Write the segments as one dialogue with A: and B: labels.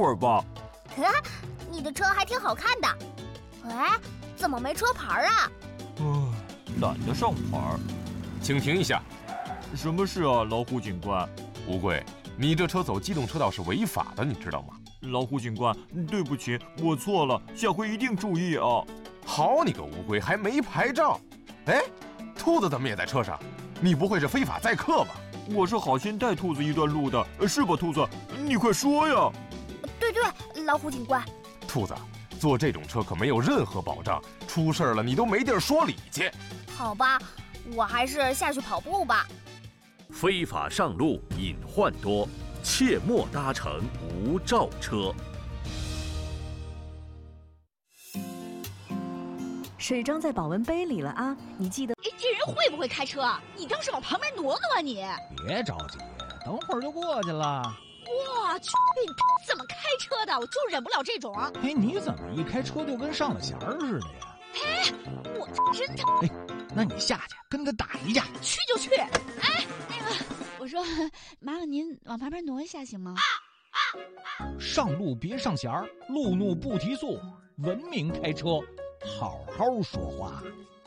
A: 会儿吧。
B: 你的车还挺好看的。哎，怎么没车牌啊？
A: 懒得上牌。
C: 请停一下。
A: 什么事啊，老虎警官？
C: 乌龟，你这车走机动车道是违法的，你知道吗？
A: 老虎警官，对不起，我错了，下回一定注意啊。
C: 好你个乌龟，还没牌照！哎，兔子怎么也在车上？你不会是非法载客吧？
A: 我是好心带兔子一段路的，是吧，兔子？你快说呀！
B: 对，老虎警官。
C: 兔子，坐这种车可没有任何保障，出事了你都没地儿说理去。
B: 好吧，我还是下去跑步吧。
D: 非法上路隐患多，切莫搭乘无照车。
E: 水装在保温杯里了啊！你记得。
F: 这人会不会开车啊？你倒是往旁边挪挪啊你！
G: 别着急，等会儿就过去了。
F: 我去，你怎么开车的？我就忍不了这种。
G: 哎，你怎么一开车就跟上了弦儿似的呀？
F: 哎，我真的。
G: 哎，那你下去跟他打一架。
F: 去就去。哎，那个，我说，麻烦您往旁边挪一下行吗？
G: 上路别上弦儿，路怒不提速，文明开车，好好说话。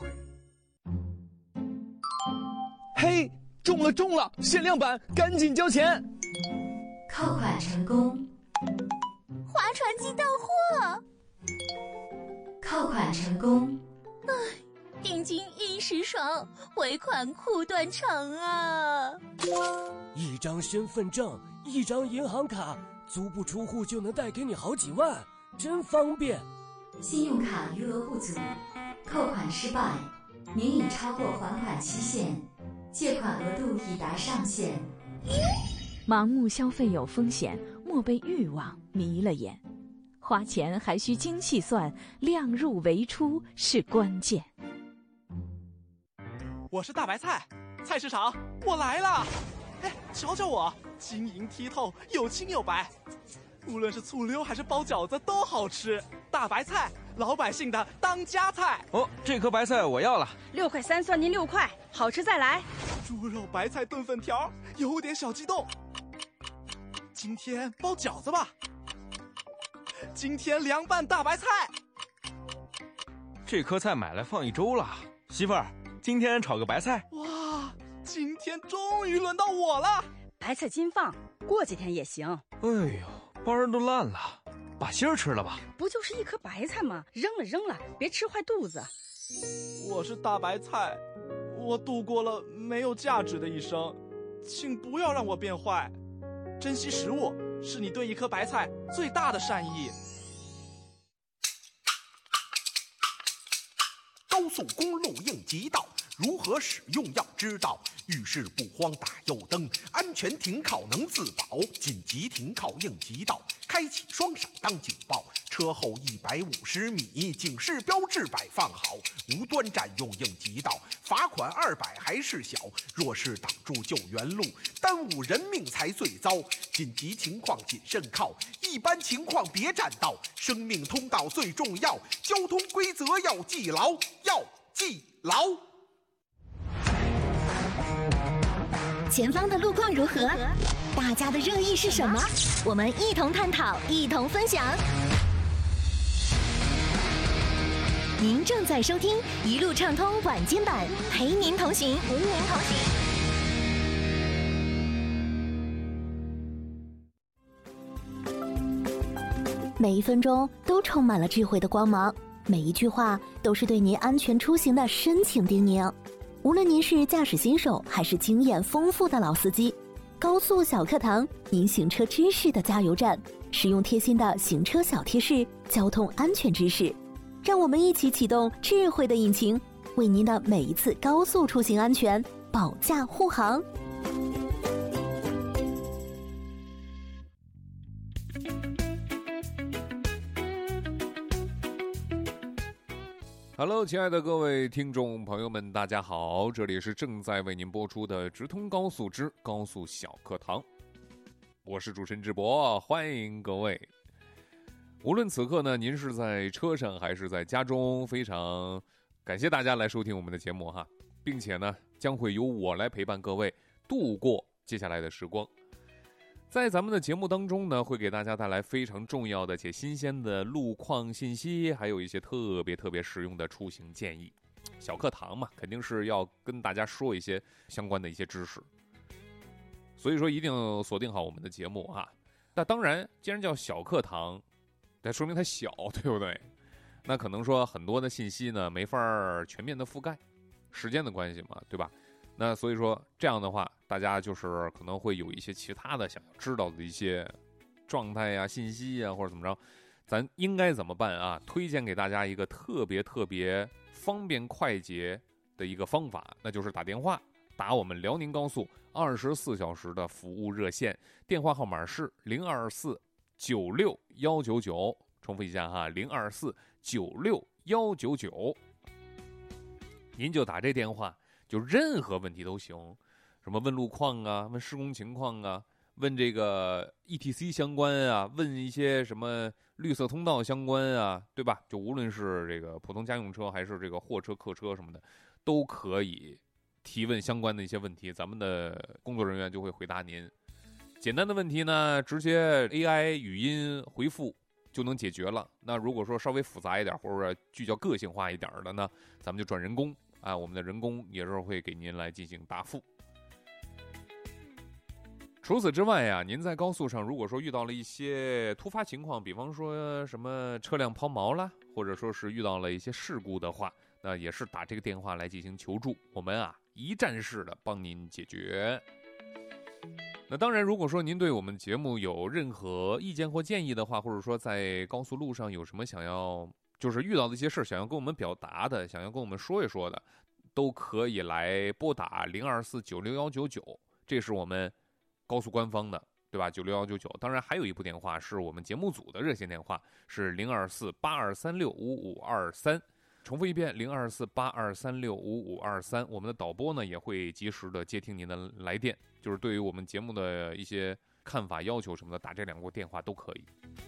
H: 嘿，中了！限量版，赶紧交钱！
I: 扣款成功，
B: 划船机到货，
I: 扣款成功。
B: 定金一时爽，尾款苦断肠啊！
H: 一张身份证，一张银行卡，足不出户就能贷给你好几万，真方便。
I: 信用卡余额不足，扣款失败，您已超过还款期限，借款额度已达上限。
E: 盲目消费有风险，莫被欲望迷了眼。花钱还需精细算，量入为出是关键。
J: 我是大白菜，菜市场我来了！哎，瞧瞧我，晶莹剔透，有青有白，无论是醋溜还是包饺子都好吃。大白菜，老百姓的当家菜。
H: 哦，这颗白菜我要了
F: 6块3，算您6块，好吃再来。
J: 猪肉白菜炖粉条，有点小激动。今天包饺子吧。今天凉拌大白菜。
H: 这颗菜买来放1周了，媳妇儿，今天炒个白菜。
J: 哇，今天终于轮到我了。
F: 白菜金放，过几天也行。
H: 哎呦，包儿都烂了，把芯儿吃了吧。
F: 不就是一颗白菜吗？扔了，别吃坏肚子。
J: 我是大白菜，我度过了没有价值的一生，请不要让我变坏。珍惜食物是你对一颗白菜最大的善意。
K: 高速公路应急道，如何使用要知道。遇事不慌打右灯，安全停靠能自保。紧急停靠应急道，开启双闪当警报。车后150米，警示标志摆放好。无端占用应急道，罚款200还是小。若是挡住救援路，耽误人命才最糟。紧急情况谨慎靠，一般情况别占道。生命通道最重要，交通规则要记牢，要记牢。
L: 前方的路况如何？大家的热议是什么？我们一同探讨，一同分享。您正在收听一路畅通晚间版，陪您同行，陪您同行。每一分钟都充满了智慧的光芒，每一句话都是对您安全出行的深情叮咛。无论您是驾驶新手还是经验丰富的老司机，高速小课堂，您行车知识的加油站，使用贴心的行车小贴士，交通安全知识，让我们一起启动智慧的引擎，为您的每一次高速出行安全保驾护航。
M: Hello， 亲爱的各位听众朋友们，大家好，这里是正在为您播出的直通高速之高速小课堂，我是主持人智博，欢迎各位。无论此刻呢，您是在车上还是在家中，非常感谢大家来收听我们的节目哈，并且呢，将会由我来陪伴各位度过接下来的时光。 在咱们的节目当中呢，会给大家带来非常重要的且新鲜的路况信息，还有一些特别实用的出行建议。小课堂嘛，肯定是要跟大家说一些相关的一些知识，所以说一定锁定好我们的节目啊。那当然，既然叫小课堂，那说明它小，对不对？那可能说很多的信息呢没法全面的覆盖，时间的关系嘛，对吧？那所以说这样的话，大家就是可能会有一些其他的想要知道的一些状态呀、信息呀，或者怎么着，咱应该怎么办啊？推荐给大家一个特别方便快捷的一个方法，那就是打电话，打我们辽宁高速24小时的服务热线，电话号码是024-96-199，重复一下哈，024-96-199，您就打这电话。就任何问题都行，什么问路况啊，问施工情况啊，问这个 ETC 相关啊，问一些什么绿色通道相关啊，对吧？就无论是这个普通家用车还是这个货车、客车什么的，都可以提问相关的一些问题，咱们的工作人员就会回答您。简单的问题呢，直接 AI 语音回复就能解决了。那如果说稍微复杂一点，或者具较个性化一点的呢，咱们就转人工。我们的人工也是会给您来进行答复。除此之外呀，您在高速上如果说遇到了一些突发情况，比方说什么车辆抛锚啦，或者说是遇到了一些事故的话，那也是打这个电话来进行求助，我们一站式的帮您解决。那当然，如果说您对我们节目有任何意见或建议的话，或者说在高速路上有什么想要就是遇到的一些事想要跟我们表达的，想要跟我们说一说的，都可以来拨打024-96-199，这是我们高速官方的，对吧？96199。当然还有一部电话是我们节目组的热线电话，是024-8236-5523。重复一遍，024-8236-5523。我们的导播呢也会及时的接听您的来电，就是对于我们节目的一些看法、要求什么的，打这2个电话都可以。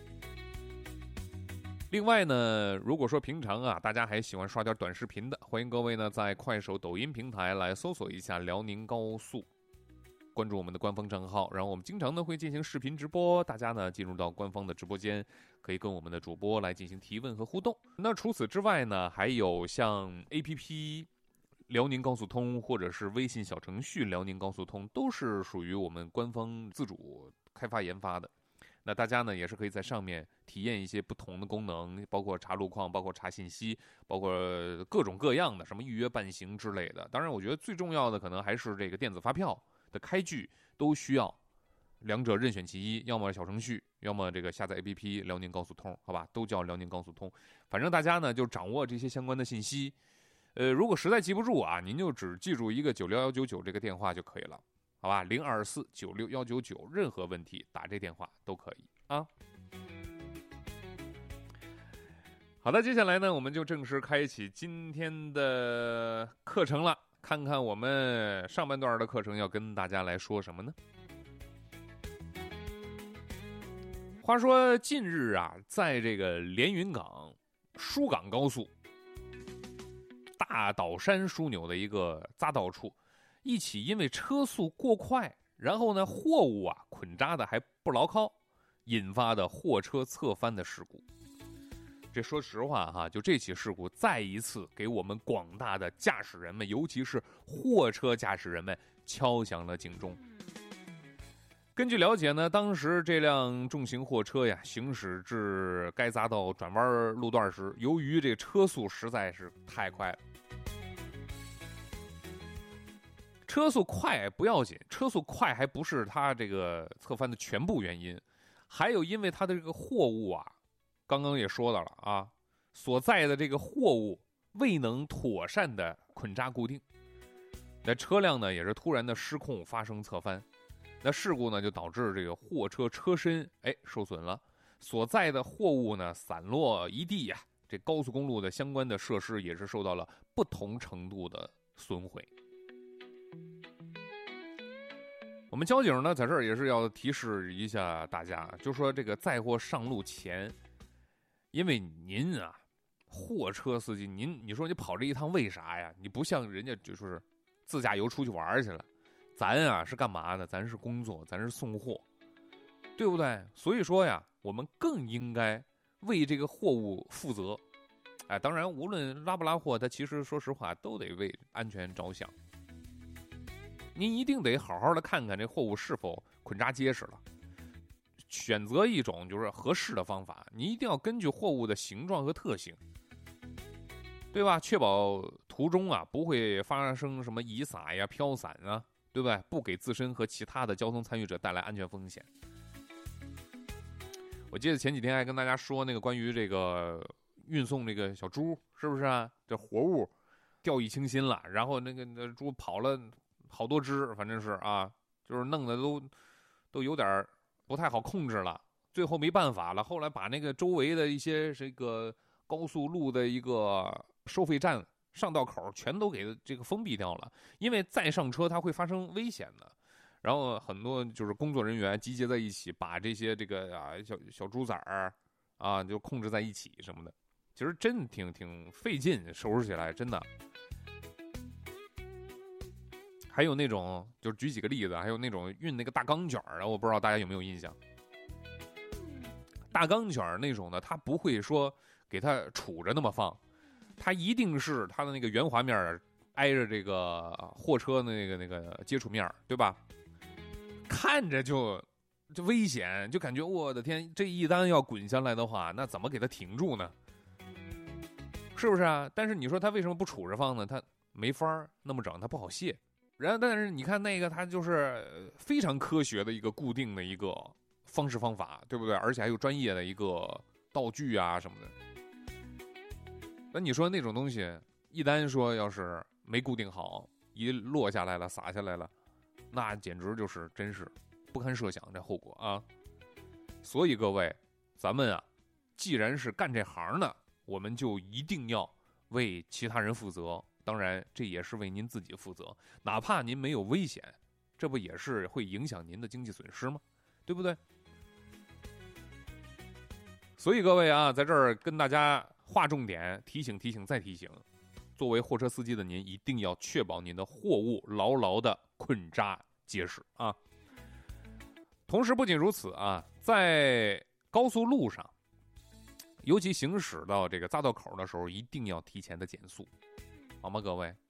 M: 另外呢，如果说平常大家还喜欢刷点短视频的，欢迎各位呢在快手、抖音平台来搜索一下辽宁高速，关注我们的官方账号，然后我们经常呢会进行视频直播，大家呢进入到官方的直播间，可以跟我们的主播来进行提问和互动。那除此之外呢，还有像 APP 辽宁高速通或者是微信小程序辽宁高速通，都是属于我们官方自主开发研发的。那大家呢也是可以在上面体验一些不同的功能，包括查路况，包括查信息，包括各种各样的什么预约办行之类的。当然我觉得最重要的可能还是这个电子发票的开具，都需要两者任选其一，要么小程序，要么这个下载 APP 辽宁高速通，好吧，都叫辽宁高速通。反正大家呢就掌握这些相关的信息，如果实在记不住您就只记住一个96199这个电话就可以了，好吧，024-96-199，任何问题打这电话都可以啊。好的，接下来呢，我们就正式开启今天的课程了，看看我们上半段的课程要跟大家来说什么呢？话说近日在这个连云港疏港高速大岛山枢纽的一个匝道处，一起因为车速过快，然后呢货物捆扎的还不牢靠，引发的货车侧翻的事故。这说实话就这起事故再一次给我们广大的驾驶人们，尤其是货车驾驶人们敲响了警钟。根据了解呢，当时这辆重型货车行驶至该匝道转弯路段时，由于这车速实在是太快了。车速快不要紧，车速快还不是它这个侧翻的全部原因，还有因为它的这个货物刚刚也说到了所在的这个货物未能妥善的捆扎固定，那车辆呢也是突然的失控发生侧翻，那事故呢就导致这个货车车身受损了，所在的货物呢散落一地这高速公路的相关的设施也是受到了不同程度的损毁。我们交警呢在这儿也是要提示一下大家，就说这个载货上路前，因为您货车司机，你说你跑这一趟为啥呀？你不像人家就是自驾游出去玩去了，咱是干嘛的？咱是工作，咱是送货。 对不对？所以说呀，我们更应该为这个货物负责。哎，当然，无论拉不拉货，它其实说实话都得为安全着想。您一定得好好的看看这货物是否捆扎结实了，选择一种就是合适的方法。你一定要根据货物的形状和特性，对吧？确保途中啊不会发生什么遗撒呀、飘散啊，对不对？不给自身和其他的交通参与者带来安全风险。我记得前几天还跟大家说那个关于这个运送这个小猪，是不是啊？这活物掉以轻心了，然后那猪跑了好多只，反正是啊，就是弄得都有点不太好控制了。最后没办法了，后来把那个周围的一些这个高速路的一个收费站上道口全都给这个封闭掉了，因为再上车它会发生危险的。然后很多就是工作人员集结在一起，把这些这个小猪崽儿啊就控制在一起什么的，其实真挺费劲收拾起来，真的。还有那种就是举几个例子，还有那种运那个大钢卷的，我不知道大家有没有印象。大钢卷那种的，它不会说给它杵着那么放，它一定是它的那个圆滑面挨着这个货车的那个接触面，对吧？看着就危险，就感觉我的天，这一单要滚下来的话，那怎么给它停住呢？是不是啊？但是你说它为什么不杵着放呢？它没法那么整，它不好卸。然后，但是你看那个，它就是非常科学的一个固定的一个方式方法，对不对？而且还有专业的一个道具啊什么的。那你说那种东西，一旦说要是没固定好，一落下来了，洒下来了，那简直就是真是不堪设想这后果啊！所以各位，咱们啊，既然是干这行的，我们就一定要为其他人负责。当然，这也是为您自己负责。哪怕您没有危险，这不也是会影响您的经济损失吗？对不对？所以各位啊，在这儿跟大家划重点，提醒再提醒。作为货车司机的您，一定要确保您的货物牢牢的捆扎结实啊。同时，不仅如此啊，在高速路上，尤其行驶到这个匝道口的时候，一定要提前的减速。好吗，各位？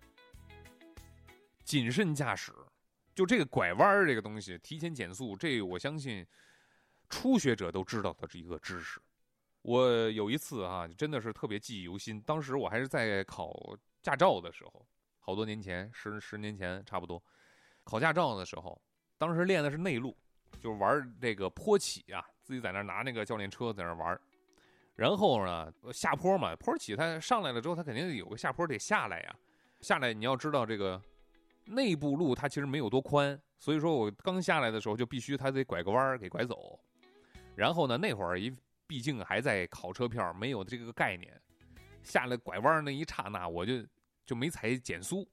M: 谨慎驾驶，就这个拐弯这个东西，提前减速，这我相信初学者都知道的这一个知识。我有一次啊，真的是特别记忆犹新。当时我还是在考驾照的时候，好多年前，10年前差不多。考驾照的时候，当时练的是内路，就是玩这个坡起啊，自己在那拿那个教练车在那玩。然后呢，下坡嘛，坡起它上来了之后，它肯定有个下坡得下来呀。下来你要知道这个内部路它其实没有多宽，所以说我刚下来的时候就必须它得拐个弯给拐走。然后呢，那会儿毕竟还在考车票，没有这个概念，下来拐弯那一刹那，我就没踩减速。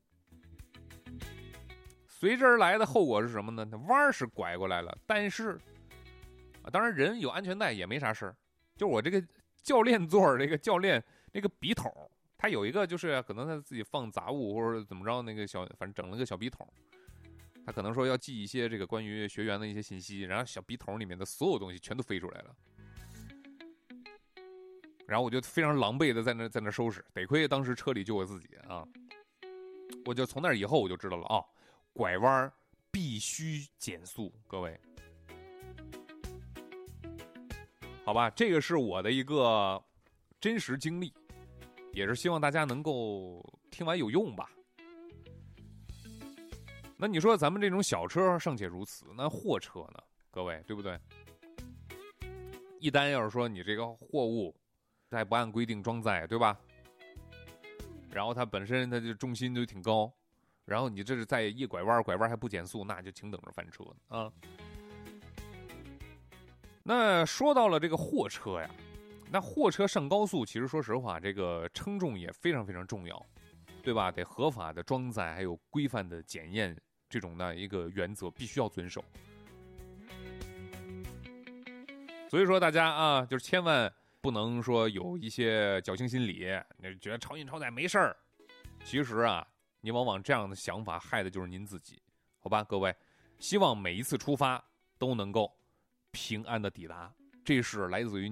M: 随之而来的后果是什么呢？那弯是拐过来了，但是当然人有安全带也没啥事，就是我这个教练座这个教练那个笔筒，他有一个就是可能他自己放杂物或者怎么着，那个反正整了个小笔筒，他可能说要记一些这个关于学员的一些信息，然后小笔筒里面的所有东西全都飞出来了，然后我就非常狼狈的在那收拾，得亏当时车里就我自己啊，我就从那以后我就知道了啊，拐弯必须减速，各位。好吧，这个是我的一个真实经历，也是希望大家能够听完有用吧。那你说咱们这种小车尚且如此，那货车呢？各位，对不对？一单要是说你这个货物它还不按规定装载，对吧？然后它本身它就重心就挺高，然后你这是再一拐弯还不减速，那就请等着翻车啊。那说到了这个货车呀，那货车上高速，其实说实话，这个称重也非常非常重要，对吧？得合法的装载，还有规范的检验，这种的一个原则必须要遵守。所以说大家啊，就是千万不能说有一些侥幸心理，你觉得超运超载没事儿，其实啊，你往往这样的想法害的就是您自己，好吧，各位？希望每一次出发都能够平安的抵达。这是来自于